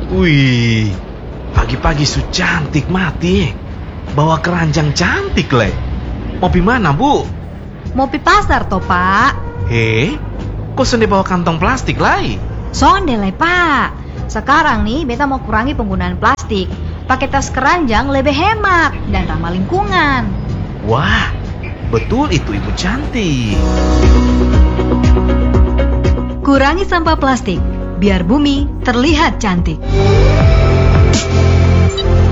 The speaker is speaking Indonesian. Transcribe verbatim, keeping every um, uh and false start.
Wih, pagi-pagi su cantik mati. Bawa keranjang cantik, Le. Mau pi mana, Bu? Mau pi pasar toh, Pak. Heh, kok sonde bawa kantong plastik, Lai? Sonde le, Pak. Sekarang nih, beta mau kurangi penggunaan plastik. Pakai tas keranjang lebih hemat dan ramah lingkungan. Wah, betul itu ibu cantik. Kurangi sampah plastik, biar bumi terlihat cantik.